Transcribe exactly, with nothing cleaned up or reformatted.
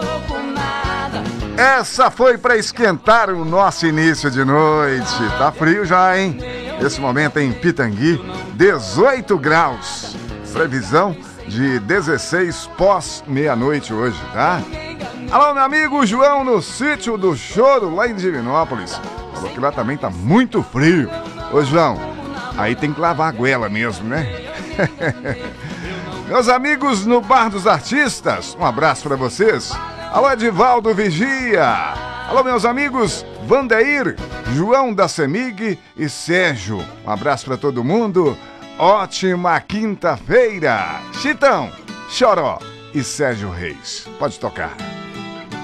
Essa foi para esquentar o nosso início de noite. Tá frio já, hein? Nesse momento em Pitangui, dezoito graus. Previsão de dezesseis pós meia-noite hoje, tá? Alô, meu amigo João no Sítio do Choro, lá em Divinópolis. Falou que lá também tá muito frio. Ô, João, aí tem que lavar a goela mesmo, né? Meus amigos no Bar dos Artistas, um abraço pra vocês. Alô, Edivaldo Vigia. Alô, meus amigos Vandeir, João da Semig e Sérgio. Um abraço pra todo mundo. Ótima quinta-feira. Chitão, Choró e Sérgio Reis. Pode tocar.